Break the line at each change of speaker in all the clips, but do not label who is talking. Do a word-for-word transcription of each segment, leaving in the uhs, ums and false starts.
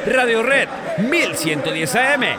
Radio Red mil ciento diez A M.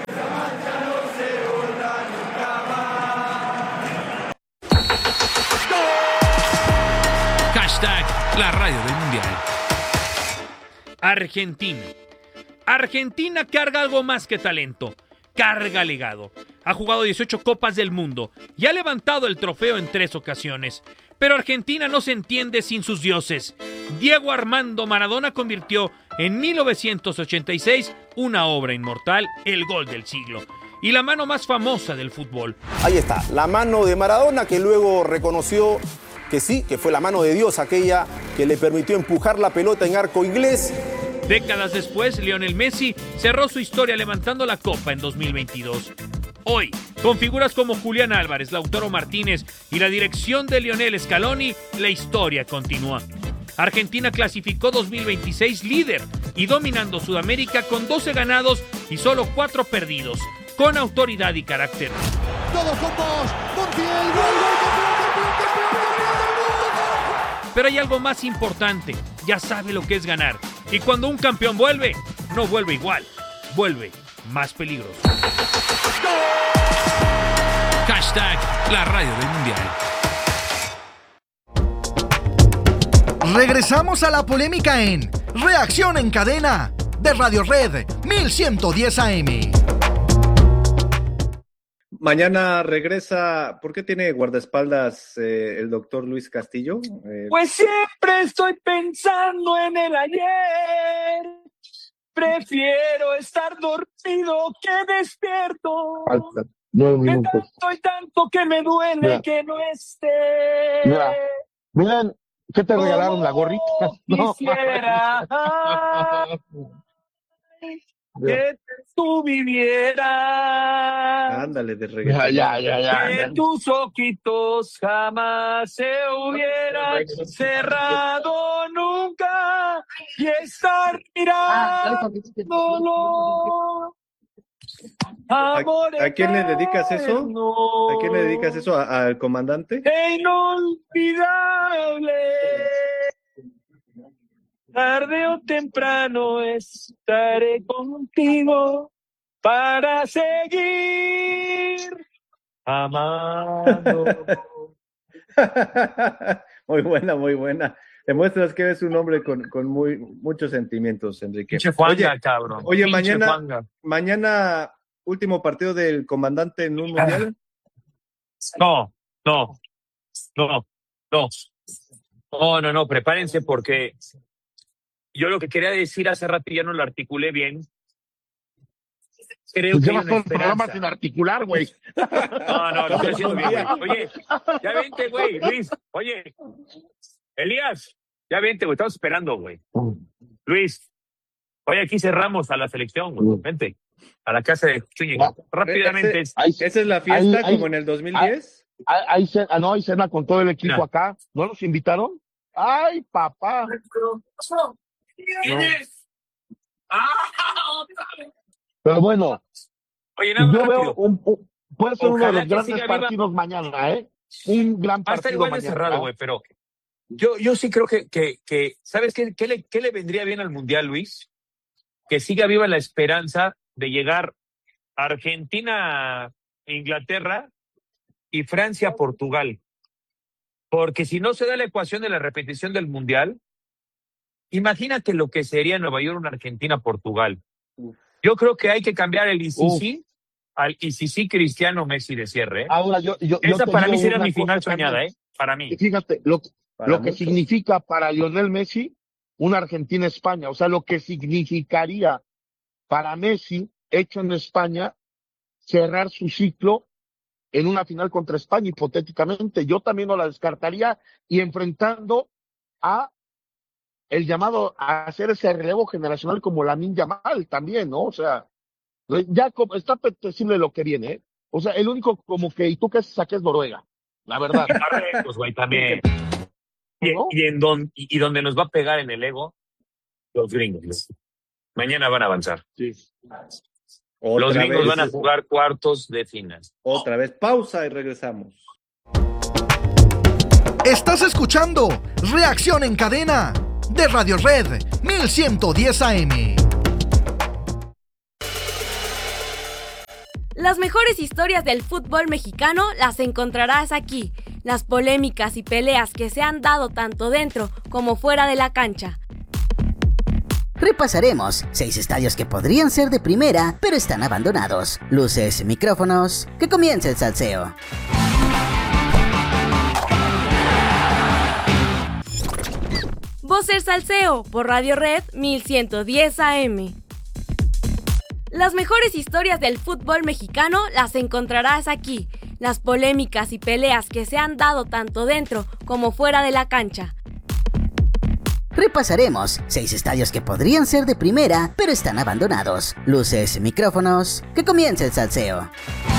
Hashtag la radio del mundial. Argentina. Argentina carga algo más que talento. Carga legado. Ha jugado dieciocho Copas del Mundo y ha levantado el trofeo en tres ocasiones. Pero Argentina no se entiende sin sus dioses. Diego Armando Maradona convirtió en mil novecientos ochenta y seis una obra inmortal, el gol del siglo. Y la mano más famosa del fútbol.
Ahí está, la mano de Maradona, que luego reconoció que sí, que fue la mano de Dios aquella que le permitió empujar la pelota en arco inglés.
Décadas después, Lionel Messi cerró su historia levantando la Copa en dos mil veintidós. Hoy, con figuras como Julián Álvarez, Lautaro Martínez y la dirección de Lionel Scaloni, la historia continúa. Argentina clasificó dos mil veintiséis líder y dominando Sudamérica con doce ganados y solo cuatro perdidos, con autoridad y carácter.
Todos con vos, Montiel, gol, gol, campeón, campeón, campeón.
Pero hay algo más importante, ya sabe lo que es ganar. Y cuando un campeón vuelve, no vuelve igual, vuelve más peligroso. Hashtag la radio del mundial.
Regresamos a la polémica en Reacción en Cadena de Radio Red mil ciento diez A M.
Mañana regresa. ¿Por qué tiene guardaespaldas eh, el doctor Luis Castillo? Eh...
Pues siempre estoy pensando en el ayer. Prefiero estar dormido que despierto.
Falta nueve minutos.
De tanto y tanto que me duele
Mira.
que no esté.
Mira, miren, ¿qué te regalaron? ¿La gorrita?
No quisiera que tú vivieras.
Ándale, de regreso.
Ya, ya, ya, ya.
Que tus ojitos jamás se hubieran cerrado nunca y estar mirándolo.
¿A, ¿A quién le dedicas eso? ¿A quién le dedicas eso? ¿A- ¿Al comandante?
Inolvidable. Tarde o temprano estaré contigo para seguir amando.
Muy buena, muy buena. Demuestras que eres un hombre con, con muy, muchos sentimientos, Enrique.
Pinche Juanga,
Oye,
cabrón.
oye,
Pinche
mañana,
Juanga.
mañana, último partido del comandante en un mundial.
No, no, no, no. No, no, no, prepárense porque yo lo que quería decir hace rato ya no lo articulé bien. Creo
Pues
que hay
llevas
una
todo el programa
esperanza.
sin articular, güey.
No, no, lo estoy haciendo bien, güey. Oye, ya vente, güey, Luis. Oye, Elías, ya vente, güey. Estamos esperando, güey. Luis, oye, aquí cerramos a la selección, güey. Vente, a la casa de Zúñiga. Rápidamente.
Ese- ¿Esa es la fiesta
Ahí- ahí-
como en el dos mil diez?
Ahí, ahí ce- ah, no, hay cena con todo el equipo
Mira.
acá. ¿No los invitaron? Ay, papá. Pero bueno,
Oye, nada más
yo veo
rápido.
un, un- puede ser uno de
Ojalá
los
que
grandes
siga viva.
partidos mañana, ¿eh? Un gran
Va a estar
partido
igual de
mañana.
cerrado, güey, pero yo, yo sí creo que, que, que ¿sabes qué, qué, le, qué le vendría bien al Mundial, Luis? Que siga viva la esperanza de llegar a Argentina, Inglaterra y Francia, Portugal. Porque si no se da la ecuación de la repetición del Mundial, imagínate lo que sería Nueva York, una Argentina-Portugal. Yo creo que hay que cambiar el I C C al I C C Cristiano Messi de cierre. ¿eh?
Ahora, yo, yo, yo
Esa
te
para mí
digo
sería
una
mi final
cosa
soñada,
también.
¿eh? Para mí.
Y fíjate, lo,
Para
lo que
muchos.
significa para Lionel Messi una Argentina-España, o sea, lo que significaría para Messi, hecho en España, cerrar su ciclo en una final contra España, hipotéticamente. Yo también no la descartaría y enfrentando a el llamado a hacer ese relevo generacional como Lamine Yamal también, ¿no? O sea, ya como está apetecible lo que viene, ¿eh? O sea, el único como que, ¿y tú qué saques Noruega? La verdad.
Pues, güey, también. Y,
¿No?
y en don, y, y donde nos va a pegar en el ego, los gringos. Mañana van a avanzar.
Sí.
Otra
Los gringos
vez,
van a jugar cuartos de final.
Otra vez, pausa y regresamos.
Estás escuchando Reacción en Cadena de Radio Red mil ciento diez A M.
Las mejores historias del fútbol mexicano las encontrarás aquí. Las polémicas y peleas que se han dado tanto dentro como fuera de la cancha.
Repasaremos seis estadios que podrían ser de primera, pero están abandonados. Luces, micrófonos, que comience el salseo.
Voz el Salseo por Radio Red mil ciento diez A M. Las mejores historias del fútbol mexicano las encontrarás aquí. Las polémicas y peleas que se han dado tanto dentro como fuera de la cancha.
Repasaremos seis estadios que podrían ser de primera, pero están abandonados. Luces, micrófonos, que comience el salseo.